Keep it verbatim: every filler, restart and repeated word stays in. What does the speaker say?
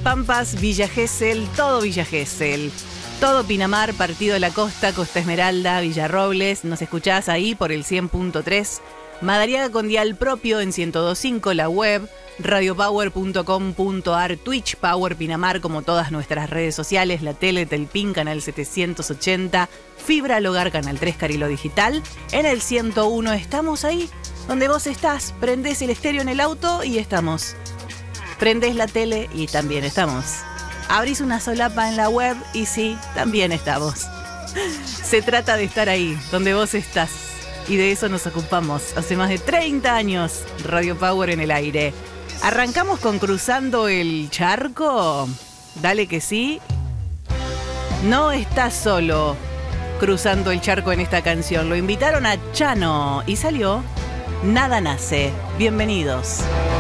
Pampas, Villa Gesell, todo Villa Gesell. Todo Pinamar, Partido de la Costa, Costa Esmeralda, Villarrobles. Nos escuchás ahí por el cien punto tres. Madariaga con dial propio en ciento dos punto cinco, la web, radiopower punto com punto ar, Twitch, Power Pinamar, como todas nuestras redes sociales, la tele, Telpin, canal setecientos ochenta, Fibra al Hogar, canal tres, Carilo Digital. En el ciento uno estamos ahí, donde vos estás. Prendés el estéreo en el auto y estamos. Prendés la tele y también estamos. Abrís una solapa en la web y sí, también estamos. Se trata de estar ahí, donde vos estás. Y de eso nos ocupamos hace más de treinta años. Radio Power en el aire. ¿Arrancamos con Cruzando el Charco? Dale que sí. No estás solo cruzando el charco en esta canción. Lo invitaron a Chano y salió Nada Nace. Bienvenidos.